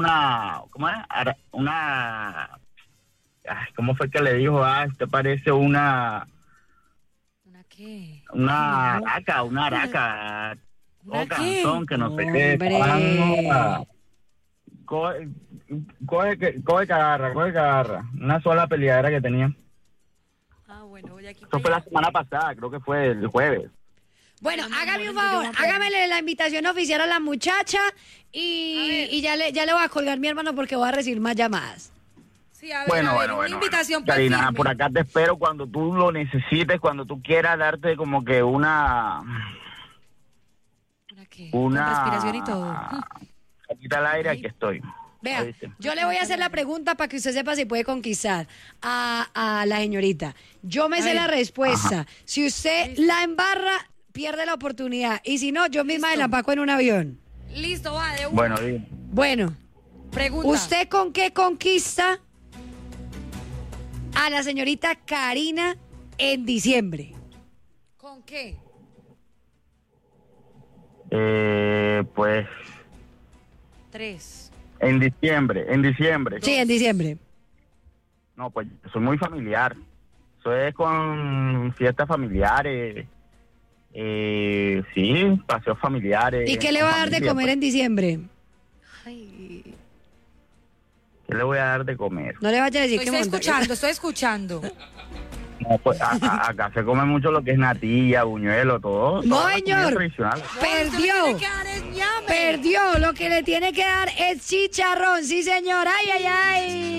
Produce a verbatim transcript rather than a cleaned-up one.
una, ¿cómo es? Ara- Una, ay, ¿cómo fue que le dijo? Ah, usted parece una, ¿Una qué? una Ay, no. araca, una araca, ¿Una o qué? canzón, que no sé qué. Hombre. Ah, Coge, coge, que- coge que agarra, coge que agarra. Una sola peleadera que tenía. Ah, bueno, voy aquí Eso para fue la allá. semana pasada, creo que fue el jueves. Bueno, No, no, hágame no, un no, yo favor, voy a pedir. hágamele la invitación oficial a la muchacha y, y ya le ya le voy a colgar mi hermano porque voy a recibir más llamadas. Sí, a ver, Bueno, a ver, bueno, una bueno. invitación bueno. pues, Karina, firme. por acá te espero cuando tú lo necesites, cuando tú quieras darte como que una... ¿Una qué? Una... Con respiración y todo. Capita al aire, aquí estoy. Vea, ¿Oíste? yo le voy a hacer la pregunta para que usted sepa si puede conquistar a, a la señorita. Yo me A sé ver. la respuesta. Si usted la embarra, pierde la oportunidad. Y si no, yo misma Listo. la empaco en un avión. Listo, va, de una. Bueno, dime. Bueno, Pregunta. ¿usted con qué conquista a la señorita Karina en diciembre? ¿Con qué? Eh, pues Tres. en diciembre, en diciembre. Sí, en diciembre. No, pues soy muy familiar. Eso es con fiestas familiares. Eh, sí, paseos familiares. ¿Y qué le con va a dar de familia, comer pues. en diciembre? Ay. ¿Qué le voy a dar de comer? No le vaya a decir Estoy que monta- escuchando, estoy escuchando. No, pues a- a- acá se come mucho lo que es natilla, buñuelo, todo. No, toda la comida señor. tradicional. Perdió. Usted me tiene que dar es ñame. Perdió. Lo que le tiene que dar es chicharrón. Sí, señor. Ay, ay, ay.